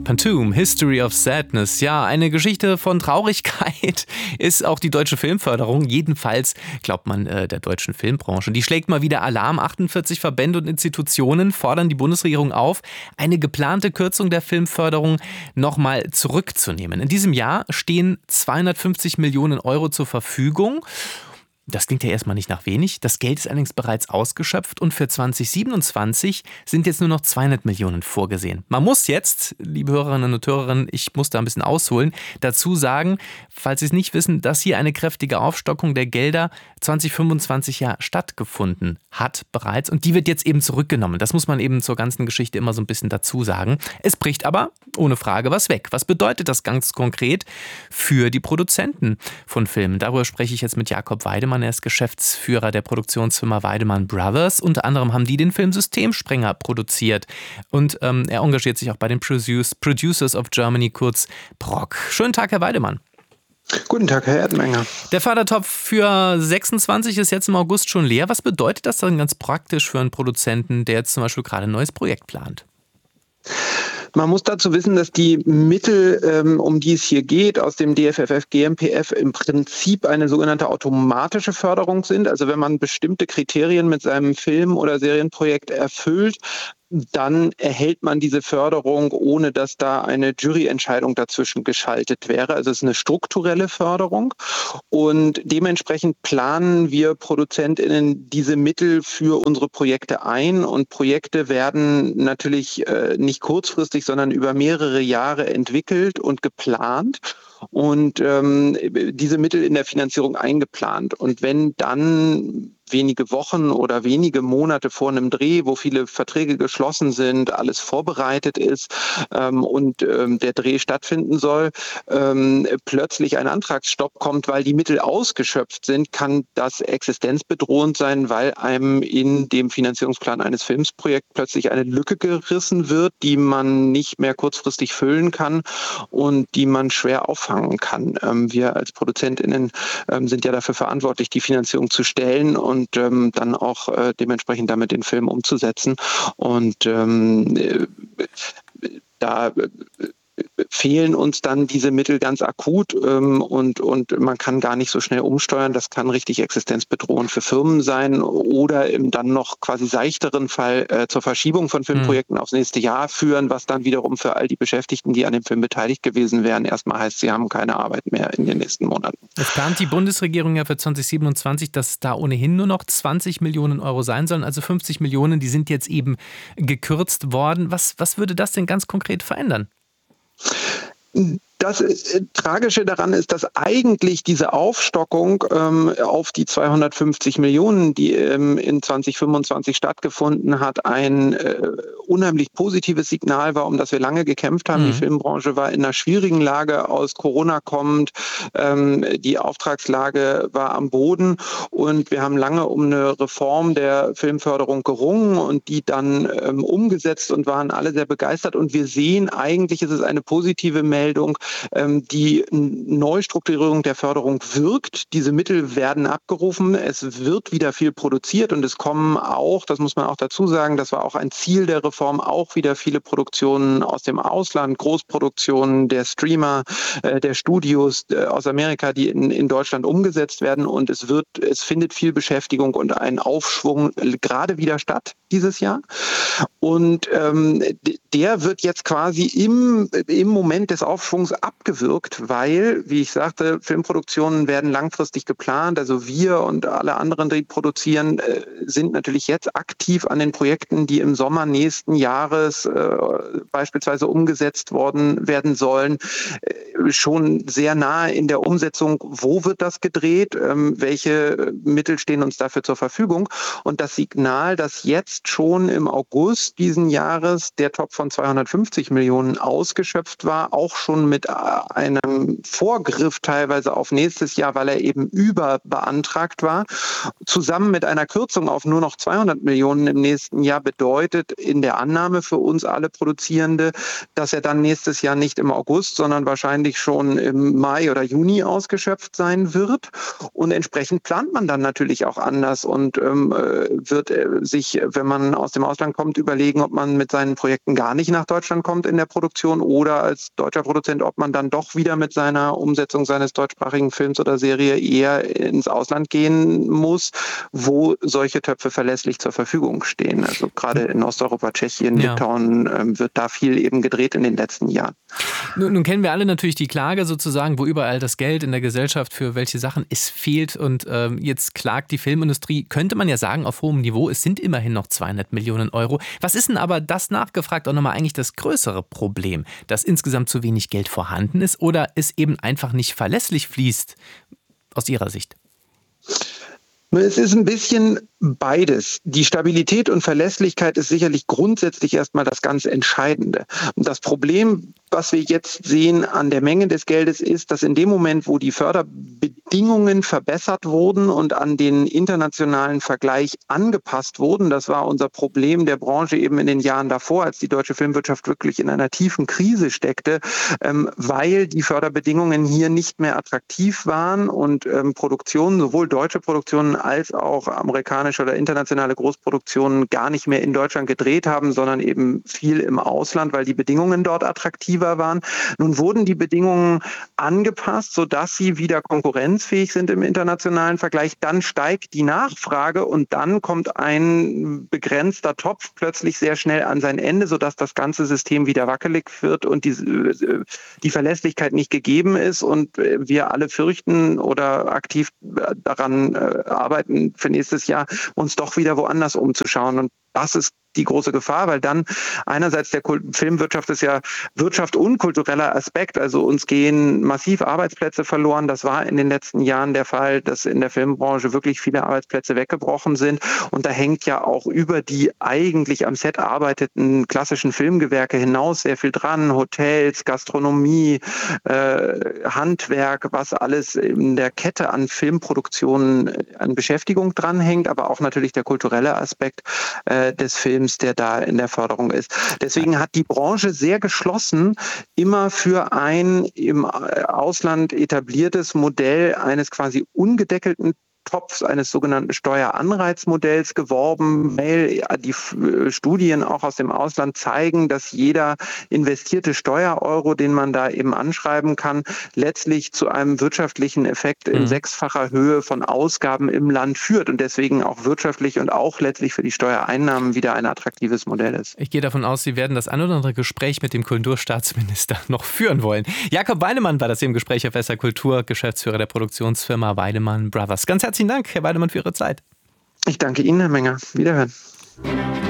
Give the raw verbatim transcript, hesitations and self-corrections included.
Pantoum, History of Sadness. Ja, eine Geschichte von Traurigkeit ist auch die deutsche Filmförderung. Jedenfalls glaubt man äh, der deutschen Filmbranche. Die schlägt mal wieder Alarm. achtundvierzig Verbände und Institutionen fordern die Bundesregierung auf, eine geplante Kürzung der Filmförderung nochmal zurückzunehmen. In diesem Jahr stehen zweihundertfünfzig Millionen Euro zur Verfügung. Das klingt ja erstmal nicht nach wenig. Das Geld ist allerdings bereits ausgeschöpft und für zwanzig siebenundzwanzig sind jetzt nur noch zweihundert Millionen vorgesehen. Man muss jetzt, liebe Hörerinnen und Hörer, ich muss da ein bisschen ausholen, dazu sagen, falls Sie es nicht wissen, dass hier eine kräftige Aufstockung der Gelder zwanzig fünfundzwanzig ja stattgefunden hat bereits und die wird jetzt eben zurückgenommen. Das muss man eben zur ganzen Geschichte immer so ein bisschen dazu sagen. Es bricht aber ohne Frage was weg. Was bedeutet das ganz konkret für die Produzenten von Filmen? Darüber spreche ich jetzt mit Jakob Weidemann. Er ist Geschäftsführer der Produktionsfirma Weidemann Brothers. Unter anderem haben die den Film Systemsprenger produziert. Und ähm, er engagiert sich auch bei den Produce- Producers of Germany, kurz P R O C. Schönen Tag, Herr Weidemann. Guten Tag, Herr Erdmenger. Der Fördertopf für sechsundzwanzig ist jetzt im August schon leer. Was bedeutet das dann ganz praktisch für einen Produzenten, der jetzt zum Beispiel gerade ein neues Projekt plant? Man muss dazu wissen, dass die Mittel, ähm, um die es hier geht, aus dem D F F F G M P F im Prinzip eine sogenannte automatische Förderung sind. Also wenn man bestimmte Kriterien mit seinem Film- oder Serienprojekt erfüllt, dann erhält man diese Förderung, ohne dass da eine Juryentscheidung dazwischen geschaltet wäre. Also es ist eine strukturelle Förderung und dementsprechend planen wir ProduzentInnen diese Mittel für unsere Projekte ein und Projekte werden natürlich äh, nicht kurzfristig, sondern über mehrere Jahre entwickelt und geplant und ähm, diese Mittel in der Finanzierung eingeplant. Und wenn dann wenige Wochen oder wenige Monate vor einem Dreh, wo viele Verträge geschlossen sind, alles vorbereitet ist ähm, und ähm, der Dreh stattfinden soll, ähm, plötzlich ein Antragsstopp kommt, weil die Mittel ausgeschöpft sind, kann das existenzbedrohend sein, weil einem in dem Finanzierungsplan eines Filmsprojekts plötzlich eine Lücke gerissen wird, die man nicht mehr kurzfristig füllen kann und die man schwer auffangen kann. Ähm, wir als ProduzentInnen ähm, sind ja dafür verantwortlich, die Finanzierung zu stellen und und ähm, dann auch äh, dementsprechend damit den Film umzusetzen. Und ähm, äh, da äh, fehlen uns dann diese Mittel ganz akut ähm, und, und man kann gar nicht so schnell umsteuern. Das kann richtig existenzbedrohend für Firmen sein oder im dann noch quasi seichteren Fall äh, zur Verschiebung von Filmprojekten mhm. aufs nächste Jahr führen, was dann wiederum für all die Beschäftigten, die an dem Film beteiligt gewesen wären, erstmal heißt, sie haben keine Arbeit mehr in den nächsten Monaten. Es plant die Bundesregierung ja für zwanzig siebenundzwanzig, dass da ohnehin nur noch zwanzig Millionen Euro sein sollen, also fünfzig Millionen, die sind jetzt eben gekürzt worden. Was, was würde das denn ganz konkret verändern? Das äh, Tragische daran ist, dass eigentlich diese Aufstockung ähm, auf die zweihundertfünfzig Millionen, die ähm, in zwanzig fünfundzwanzig stattgefunden hat, ein äh, unheimlich positives Signal war, um das wir lange gekämpft haben. Mhm. Die Filmbranche war in einer schwierigen Lage, aus Corona kommend. Ähm, die Auftragslage war am Boden und wir haben lange um eine Reform der Filmförderung gerungen und die dann ähm, umgesetzt und waren alle sehr begeistert. Und wir sehen, eigentlich ist es eine positive Meldung, die Neustrukturierung der Förderung wirkt. Diese Mittel werden abgerufen. Es wird wieder viel produziert und es kommen auch, das muss man auch dazu sagen, das war auch ein Ziel der Reform, auch wieder viele Produktionen aus dem Ausland, Großproduktionen der Streamer, der Studios aus Amerika, die in, in Deutschland umgesetzt werden und es wird, es findet viel Beschäftigung und ein Aufschwung gerade wieder statt dieses Jahr. Und ähm, der wird jetzt quasi im, im Moment des Aufschwungs abgewirkt, weil, wie ich sagte, Filmproduktionen werden langfristig geplant. Also wir und alle anderen, die produzieren, äh, sind natürlich jetzt aktiv an den Projekten, die im Sommer nächsten Jahres äh, beispielsweise umgesetzt worden werden sollen, äh, schon sehr nahe in der Umsetzung. Wo wird das gedreht? Ähm, welche Mittel stehen uns dafür zur Verfügung? Und das Signal, dass jetzt schon im August diesen Jahres der Topf von zweihundertfünfzig Millionen ausgeschöpft war, auch schon mit mit einem Vorgriff teilweise auf nächstes Jahr, weil er eben überbeantragt war, zusammen mit einer Kürzung auf nur noch zweihundert Millionen im nächsten Jahr bedeutet in der Annahme für uns alle Produzierende, dass er dann nächstes Jahr nicht im August, sondern wahrscheinlich schon im Mai oder Juni ausgeschöpft sein wird. Und entsprechend plant man dann natürlich auch anders und ähm, wird sich, wenn man aus dem Ausland kommt, überlegen, ob man mit seinen Projekten gar nicht nach Deutschland kommt in der Produktion oder als deutscher Produzent, ob man dann doch wieder mit seiner Umsetzung seines deutschsprachigen Films oder Serie eher ins Ausland gehen muss, wo solche Töpfe verlässlich zur Verfügung stehen. Also gerade in Osteuropa, Tschechien, Ja. Litauen ähm, wird da viel eben gedreht in den letzten Jahren. Nun, nun kennen wir alle natürlich die Klage sozusagen, wo überall das Geld in der Gesellschaft für welche Sachen es fehlt und ähm, jetzt klagt die Filmindustrie, könnte man ja sagen, auf hohem Niveau, es sind immerhin noch zweihundert Millionen Euro. Was ist denn aber, das nachgefragt, auch nochmal eigentlich das größere Problem, dass insgesamt zu wenig Geld vorhanden ist oder es eben einfach nicht verlässlich fließt, aus Ihrer Sicht? Es ist ein bisschen beides. Die Stabilität und Verlässlichkeit ist sicherlich grundsätzlich erstmal das ganz Entscheidende. Und das Problem, was wir jetzt sehen an der Menge des Geldes, ist, dass in dem Moment, wo die Förderbedingungen verbessert wurden und an den internationalen Vergleich angepasst wurden, das war unser Problem der Branche eben in den Jahren davor, als die deutsche Filmwirtschaft wirklich in einer tiefen Krise steckte, ähm, weil die Förderbedingungen hier nicht mehr attraktiv waren und ähm, Produktionen, sowohl deutsche Produktionen als auch amerikanische oder internationale Großproduktionen gar nicht mehr in Deutschland gedreht haben, sondern eben viel im Ausland, weil die Bedingungen dort attraktiver waren. Nun wurden die Bedingungen angepasst, sodass sie wieder konkurrenzfähig sind im internationalen Vergleich. Dann steigt die Nachfrage und dann kommt ein begrenzter Topf plötzlich sehr schnell an sein Ende, sodass das ganze System wieder wackelig wird und die, die Verlässlichkeit nicht gegeben ist und wir alle fürchten oder aktiv daran arbeiten, für nächstes Jahr uns doch wieder woanders umzuschauen. Und das ist die große Gefahr, weil dann einerseits der Kult- Filmwirtschaft ist ja Wirtschaft und kultureller Aspekt, also uns gehen massiv Arbeitsplätze verloren. Das war in den letzten Jahren der Fall, dass in der Filmbranche wirklich viele Arbeitsplätze weggebrochen sind und da hängt ja auch über die eigentlich am Set arbeiteten klassischen Filmgewerke hinaus sehr viel dran, Hotels, Gastronomie, äh, Handwerk, was alles in der Kette an Filmproduktionen an Beschäftigung dranhängt, aber auch natürlich der kulturelle Aspekt äh, des Films, der da in der Förderung ist. Deswegen hat die Branche sehr geschlossen immer für ein im Ausland etabliertes Modell eines quasi ungedeckelten Topfs, eines sogenannten Steueranreizmodells geworben, weil die Studien auch aus dem Ausland zeigen, dass jeder investierte Steuereuro, den man da eben anschreiben kann, letztlich zu einem wirtschaftlichen Effekt in mhm. sechsfacher Höhe von Ausgaben im Land führt und deswegen auch wirtschaftlich und auch letztlich für die Steuereinnahmen wieder ein attraktives Modell ist. Ich gehe davon aus, Sie werden das ein oder andere Gespräch mit dem Kulturstaatsminister noch führen wollen. Jakob Weidemann war das hier im Gespräch auf S R Kultur, Geschäftsführer der Produktionsfirma Weidemann Brothers. Ganz herzlichen Dank, Herr Weidemann, für Ihre Zeit. Ich danke Ihnen, Herr Menger. Wiederhören.